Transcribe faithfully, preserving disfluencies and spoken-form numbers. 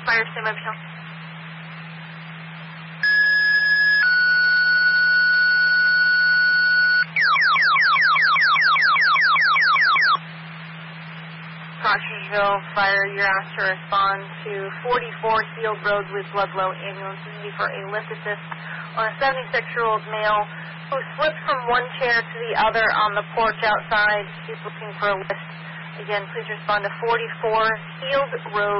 Fire, stand by, Michelle. Cautionville Fire, you're asked to respond to forty-four Field Road with Ludlow ambulance for a lift assist on a seventy-six-year-old male who slipped from one chair to the other on the porch outside. He's looking for a lift. Again, please respond to forty-four Field Road.